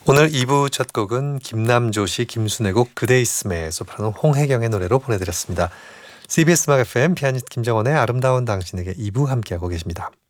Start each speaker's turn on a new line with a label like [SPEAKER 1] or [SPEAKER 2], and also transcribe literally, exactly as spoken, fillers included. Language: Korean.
[SPEAKER 1] 오늘 이 부 첫 곡은 김남조 씨, 김순의 곡 그대 있음에 소프라노 홍혜경의 노래로 보내드렸습니다. 씨비에스 음악 에프엠 피아니스트 김정원의 아름다운 당신에게 이 부 함께하고 계십니다.